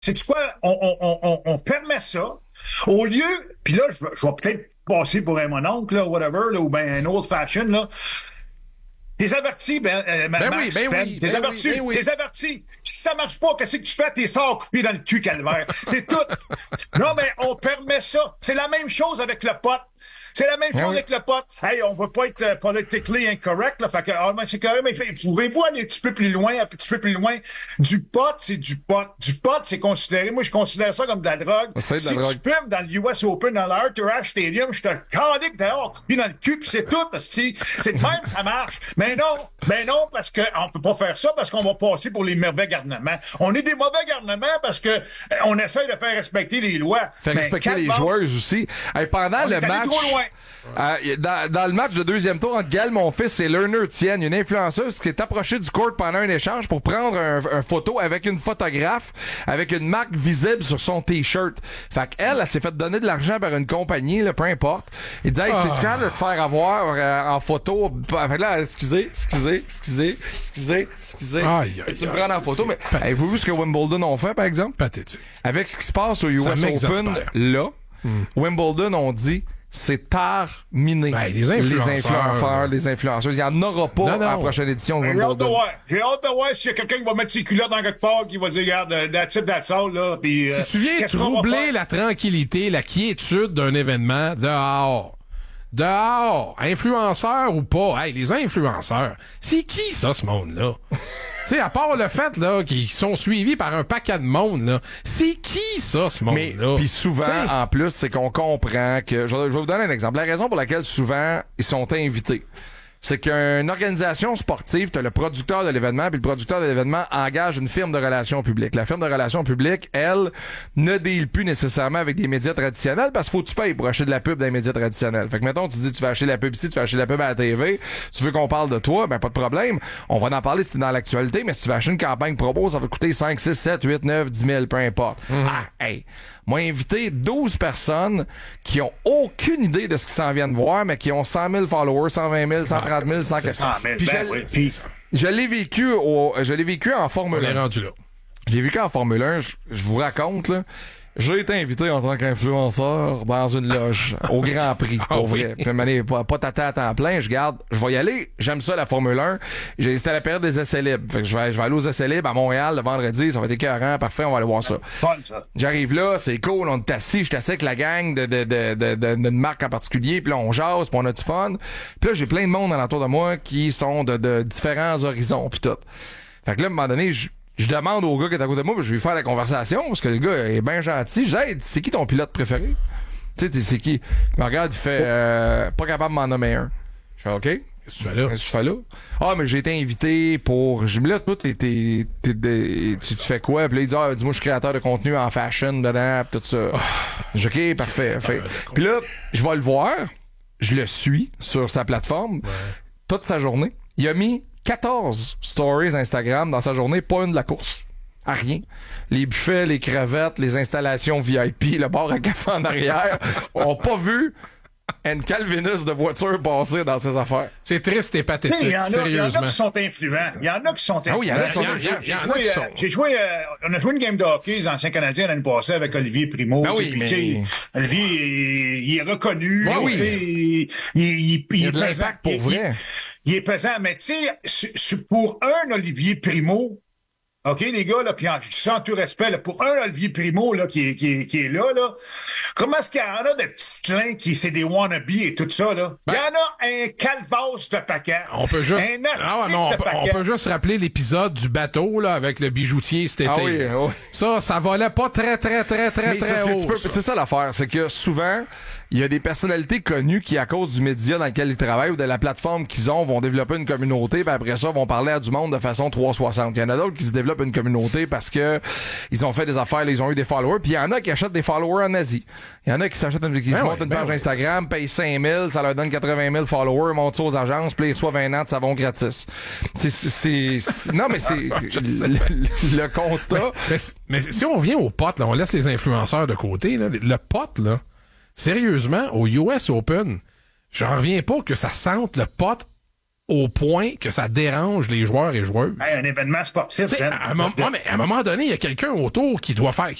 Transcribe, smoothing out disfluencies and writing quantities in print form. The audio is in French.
C'est quoi? On permet ça. Au lieu, puis là, je vais peut-être passer pour un mononcle, là, whatever, là, ou bien un old fashion, là. T'es averti, Max, t'es averti, t'es averti. Si ça marche pas, qu'est-ce que tu fais? T'es sort coupé dans le cul, calvaire. C'est tout. Non, mais on permet ça. C'est la même chose avec le pot. C'est la même chose avec le pot. Hey, on veut pas être politically incorrect, là. Fait que, mais c'est quand même, pouvez-vous aller un petit peu plus loin, un petit peu plus loin? Du pot, c'est du pot. Du pot, c'est considéré, moi, je considère ça comme de la drogue. C'est de la si drogue. tu fumes dans le US Open, dans l'Arthur Ashe Stadium, je te calique dehors, puis dans le cul, puis c'est tout, c'est de même, ça marche. Mais non, parce que on peut pas faire ça, parce qu'on va passer pour les mauvais garnements. On est des mauvais garnements parce que on essaye de faire respecter les lois. Faire respecter les joueurs aussi. Hey, pendant le match, trop loin. Dans le match de deuxième tour entre Gaël Monfils et Lerner Tienne, une influenceuse qui s'est approchée du court pendant un échange pour prendre un photo avec une photographe avec une marque visible sur son t-shirt. Fait qu'elle, elle s'est fait donner de l'argent par une compagnie, là, peu importe. Il disait, hey, c'était-tu capable de te faire avoir en photo? Fait que là, excusez. Tu me prends en photo, mais avez-vous vu ce que Wimbledon ont fait, par exemple? Pathétique. Avec ce qui se passe au US Open, là, Wimbledon ont dit, c'est terminé. Ben, les influenceurs. Les influenceuses. Il n'y en aura pas à la prochaine édition de Wimbledon. J'ai hâte de voir s'il y a quelqu'un qui va mettre ses culottes dans quelque part, qui va dire, regarde, that's it, that's all, là. Puis, si tu viens troubler la tranquillité, la quiétude d'un événement, dehors, influenceurs ou pas, hey, les influenceurs, c'est qui ça, ce monde-là? Tu sais, à part le fait, là, qu'ils sont suivis par un paquet de monde, là, c'est qui ça, ce monde-là? Puis souvent, en plus, c'est qu'on comprend que... Je vais vous donner un exemple. La raison pour laquelle souvent, ils sont invités, c'est qu'une organisation sportive, t'as le producteur de l'événement, puis le producteur de l'événement engage une firme de relations publiques. La firme de relations publiques, elle, ne deal plus nécessairement avec des médias traditionnels parce qu'il faut que tu payes pour acheter de la pub dans les médias traditionnels. Fait que mettons, tu dis tu vas acheter de la pub ici, tu vas acheter de la pub à la TV, tu veux qu'on parle de toi, ben pas de problème. On va en parler si c'est dans l'actualité, mais si tu vas acheter une campagne promo, ça va coûter 5, 6, 7, 8, 9, 10 000, peu importe. Moi, invité 12 personnes qui ont aucune idée de ce qu'ils s'en viennent voir, mais qui ont 100 000 followers, 120 000, 130 000, 140 000. Puis je l'ai vécu en Formule 1. On est rendu là. Je l'ai vécu en Formule 1. Je vous raconte, là. J'ai été invité en tant qu'influenceur dans une loge au Grand Prix, pour vrai. Puis, pas tata à temps plein, je vais y aller. J'aime ça, la Formule 1. C'était la période des essais libres. Fait que je vais aller aux essais libres à Montréal le vendredi. Ça va être écœurant. Parfait, on va aller voir ça. Fun, ça. J'arrive là, c'est cool. On est assis. Je suis assis avec la gang d'une marque en particulier. Puis là, on jase, puis on a du fun. Puis là, j'ai plein de monde alentour de moi qui sont de différents horizons, puis tout. Fait que là, à un moment donné, je demande au gars qui est à côté de moi, je vais lui faire la conversation, parce que le gars est bien gentil. J'aide, c'est qui ton pilote préféré? Tu sais, c'est qui? Il me regarde, il fait, pas capable de m'en nommer un. Je fais, OK. Qu'est-ce que tu fais là? Ah, mais j'ai été invité pour, je me dis là, toi, tu fais quoi? Puis là, il dit, dis-moi, je suis créateur de contenu en fashion dedans, pis tout ça. Je dis, OK, parfait. Puis là, je vais le voir. Je le suis sur sa plateforme. Toute sa journée. Il a mis 14 stories Instagram dans sa journée, pas une de la course. À rien. Les buffets, les crevettes, les installations VIP, le bar à café en arrière, ont pas vu une Calvinus de voiture passer dans ses affaires. C'est triste et pathétique, sérieusement. Il y en a qui sont influents. Il y en a qui sont influents. Ah oui, il y en a qui sont. On a joué une game de hockey, les anciens Canadiens, l'année passée, avec Olivier Primo. Ben oui, mais... Olivier, il est reconnu. Ben oui. Il est pesant pour vrai. Il est pesant, mais tu sais, pour un Olivier Primo, OK, les gars, là, puis sans tout respect, là, pour un Olivier Primo, là, qui est là, comment est-ce qu'il y en a de petits clins qui, c'est des wannabes et tout ça, là? Il y en a un calvasse de paquet. On peut juste, on peut juste rappeler l'épisode du bateau, là, avec le bijoutier cet été. Oui. Ça volait pas très haut. C'est ça l'affaire, c'est que souvent, il y a des personnalités connues qui, à cause du média dans lequel ils travaillent ou de la plateforme qu'ils ont, vont développer une communauté, puis après ça, vont parler à du monde de façon 360. Il y en a d'autres qui se développent une communauté parce que ils ont fait des affaires, ils ont eu des followers, puis il y en a qui achètent des followers en Asie. Il y en a qui s'achètent se montent une page Instagram, payent 5 000, ça leur donne 80 000 followers, montent ça aux agences, puis ils reçoivent 20 ans de savon gratis. Non, mais c'est le constat. Mais si on vient au potes, là, on laisse les influenceurs de côté, là, le pote, là, sérieusement, au US Open, j'en reviens pas que ça sente le pot au point que ça dérange les joueurs et joueuses. Hey, un événement sportif. À un moment donné, il y a quelqu'un autour qui doit